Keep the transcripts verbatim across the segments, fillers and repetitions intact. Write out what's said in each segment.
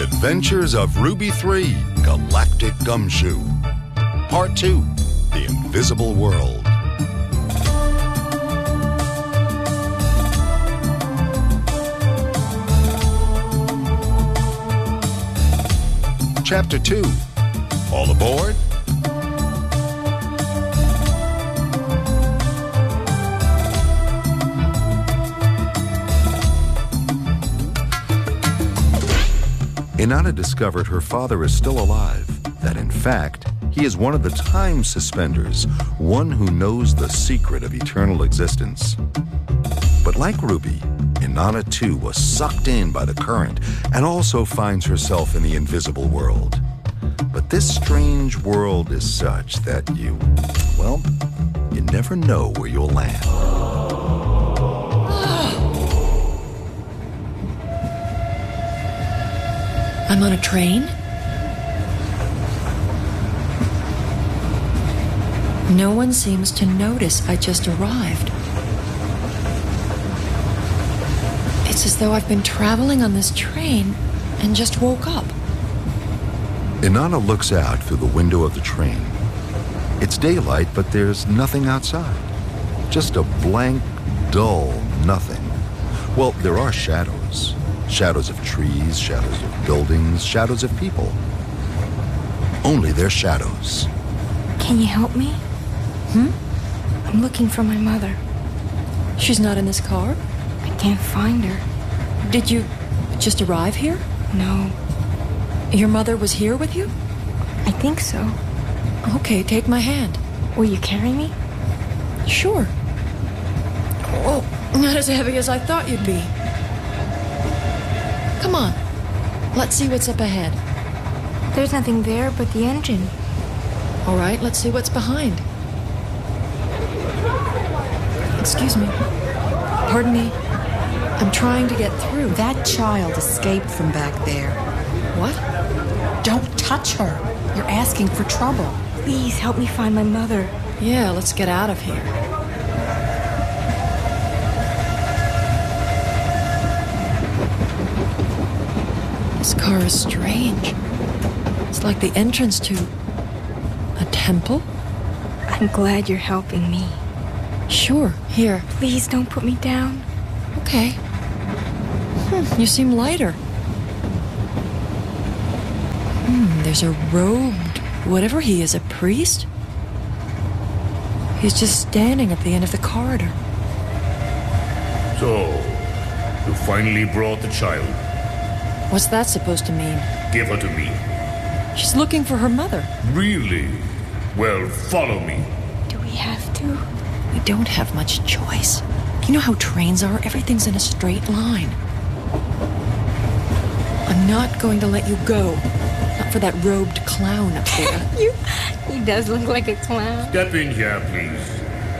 Adventures of Ruby three, Galactic Gumshoe. Part two, The Invisible World. Chapter two, All Aboard? Inanna discovered her father is still alive, that in fact, he is one of the time suspenders, one who knows the secret of eternal existence. But like Ruby, Inanna too was sucked in by the current and also finds herself in the invisible world. But this strange world is such that you, well, you never know where you'll land. I'm on a train? No one seems to notice I just arrived. It's as though I've been traveling on this train and just woke up. Inanna looks out through the window of the train. It's daylight, but there's nothing outside. Just a blank, dull nothing. Well, there are shadows. Shadows of trees, shadows of buildings, shadows of people. Only they're shadows. Can you help me? Hmm? I'm looking for my mother. She's not in this car? I can't find her. Did you just arrive here? No. Your mother was here with you? I think so. Okay, take my hand. Will you carry me? Sure. Oh, not as heavy as I thought you'd be. Come on. Let's see what's up ahead. There's nothing there but the engine. All right, let's see what's behind. Excuse me. Pardon me. I'm trying to get through. That child escaped from back there. What? Don't touch her. You're asking for trouble. Please help me find my mother. Yeah, let's get out of here. This car is strange. It's like the entrance to a temple. I'm glad you're helping me. Sure, here. Please don't put me down. Okay. Hmm, you seem lighter. Hmm, there's a robed, whatever he is, a priest? He's just standing at the end of the corridor. So, you finally brought the child. What's that supposed to mean? Give her to me. She's looking for her mother. Really? Well, follow me. Do we have to? We don't have much choice. You know how trains are? Everything's in a straight line. I'm not going to let you go. Not for that robed clown up there. you, he does look like a clown. Step in here, please.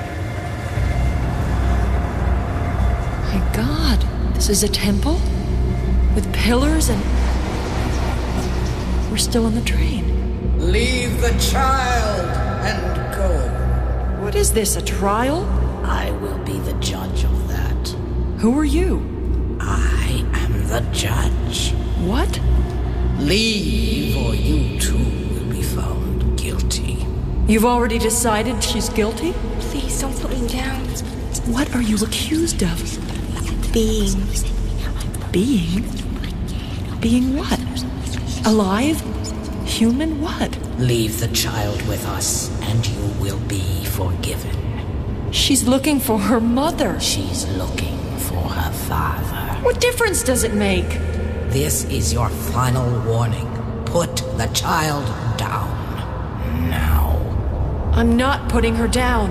My God, this is a temple? With pillars and... We're still on the train. Leave the child and go. What is this, a trial? I will be the judge of that. Who are you? I am the judge. What? Leave, or you too will be found guilty. You've already decided she's guilty? Please don't put me down. What are you accused of? Being. Being? Being what? Alive? Human what? Leave the child with us, and you will be forgiven. She's looking for her mother. She's looking for her father. What difference does it make? This is your final warning. Put the child down. Now. I'm not putting her down.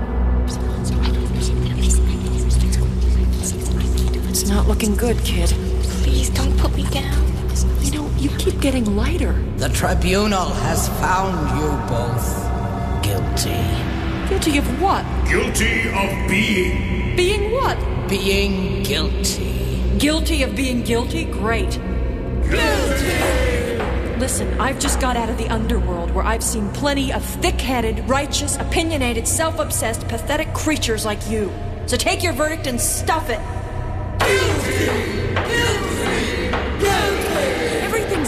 It's not looking good, kid. Please don't put me down. You know, you keep getting lighter. The tribunal has found you both guilty. Guilty of what? Guilty of being. Being what? Being guilty. Guilty of being guilty? Great. Guilty! Listen, I've just got out of the underworld where I've seen plenty of thick-headed, righteous, opinionated, self-obsessed, pathetic creatures like you. So take your verdict and stuff it. Guilty! Guilty! Guilty! Everything's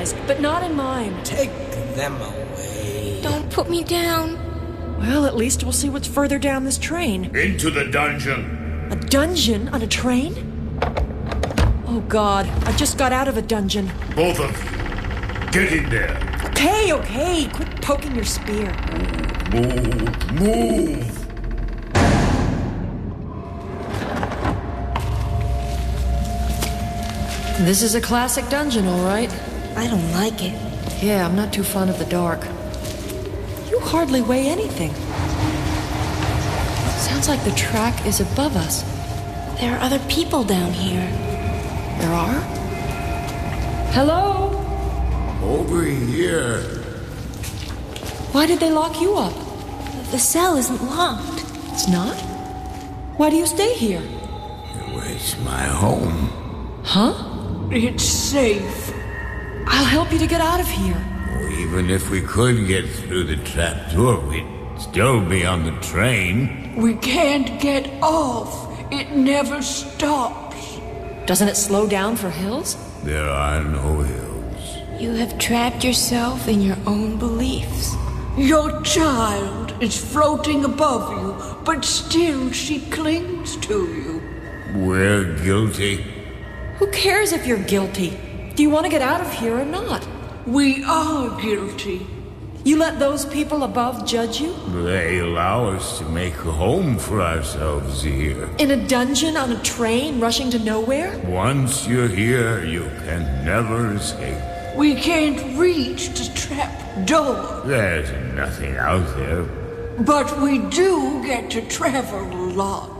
eyes, but not in mine. Take them away. Don't put me down. Well, at least we'll see what's further down this train. Into the dungeon. A dungeon on a train? Oh, God. I just got out of a dungeon. Both of you. Get in there. Okay, okay. Quit poking your spear. Move, move. This is a classic dungeon, all right. I don't like it. Yeah, I'm not too fond of the dark. You hardly weigh anything. Sounds like the track is above us. There are other people down here. There are? Hello? Over here. Why did they lock you up? The cell isn't locked. It's not? Why do you stay here? It's my home. Huh? It's safe. I'll help you to get out of here. Even if we could get through the trap door, we'd still be on the train. We can't get off. It never stops. Doesn't it slow down for hills? There are no hills. You have trapped yourself in your own beliefs. Your child is floating above you, but still she clings to you. We're guilty. Who cares if you're guilty? Do you want to get out of here or not? We are guilty. You let those people above judge you? They allow us to make a home for ourselves here. In a dungeon on a train rushing to nowhere? Once you're here, you can never escape. We can't reach the trap door. There's nothing out there. But we do get to travel a lot.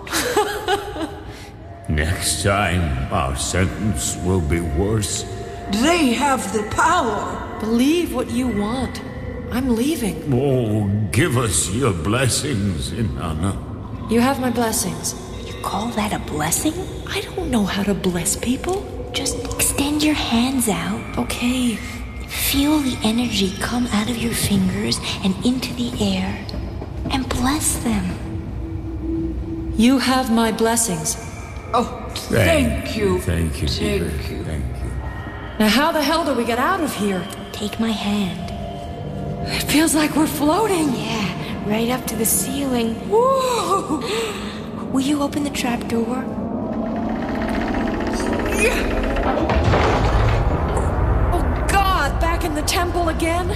Next time, our sentence will be worse. They have the power. Believe what you want. I'm leaving. Oh, give us your blessings, Inanna. You have my blessings. You call that a blessing? I don't know how to bless people. Just extend your hands out. Okay. Feel the energy come out of your fingers and into the air. And bless them. You have my blessings. Oh, thank you. Thank you, dear. Thank you. Thank you. Now how the hell do we get out of here? Take my hand. It feels like we're floating. Yeah, right up to the ceiling. Whoa! Will you open the trap door? Oh, God, back in the temple again?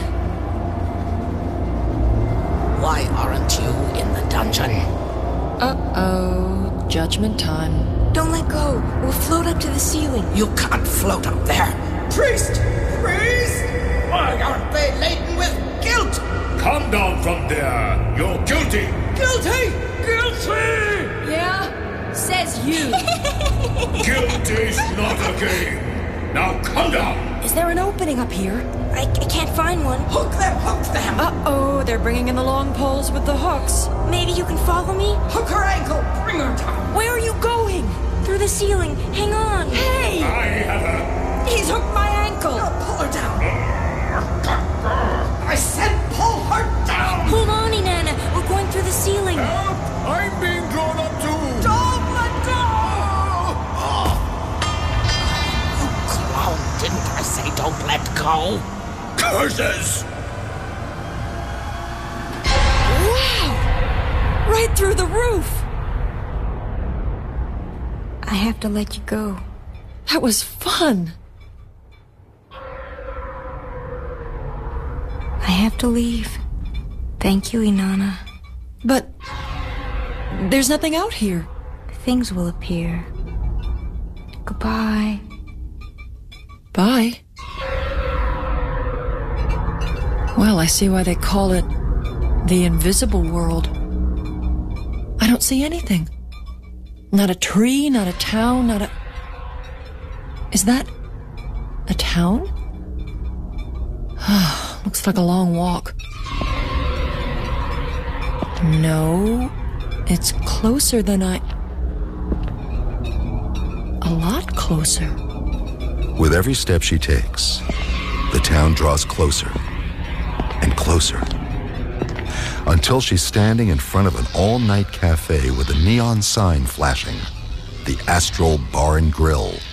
Why aren't you in the dungeon? Uh-oh, judgment time. Don't let go. We'll float up to the ceiling. You can't float up there. Priest! Priest! Why aren't they laden with guilt? Come down from there. You're guilty. Guilty! Guilty! Yeah? Says you. Guilt is not a game. Now come down. Is there an opening up here? I, I can't find one. Hook them! Hook them! Uh-oh, they're bringing in the long poles with the hooks. Maybe you can follow me? Hook her ankle! Bring her down! Where are you going? Through the ceiling. Hang on. Hey! I have a... He's hooked my ankle. No, pull her down! I said pull her down! Hold on, Inanna. We're going through the ceiling. Help! I'm being drawn up too. Don't let go! Oh. You clown, didn't I say don't let go? Curses! Wow! Right through the roof. I have to let you go. That was fun. I have to leave. Thank you, Inanna. But there's nothing out here. Things will appear. Goodbye. Bye. Well, I see why they call it the invisible world. I don't see anything. Not a tree, not a town, not a... Is that a town? Looks like a long walk. No, it's closer than I... A lot closer. With every step she takes, the town draws closer and closer until she's standing in front of an all-night cafe with a neon sign flashing, the Astral Bar and Grill.